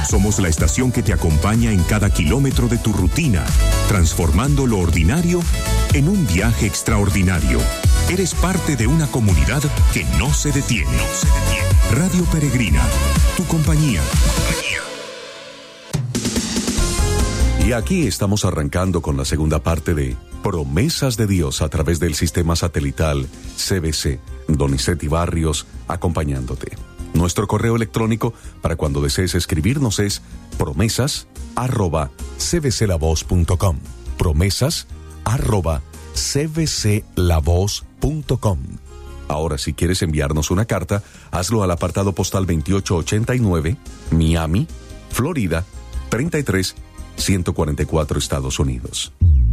Somos la estación que te acompaña en cada kilómetro de tu rutina, transformando lo ordinario en un viaje extraordinario. Eres parte de una comunidad que no se detiene. Radio Peregrina, tu compañía. Y aquí estamos arrancando con la segunda parte de Promesas de Dios a través del sistema satelital CBC, Donizetti Barrios, acompañándote. Nuestro correo electrónico para cuando desees escribirnos es promesas@cbclavoz.com. promesas@cbclavoz.com. Ahora, si quieres enviarnos una carta, hazlo al apartado postal 2889, Miami, Florida, 33144, Estados Unidos.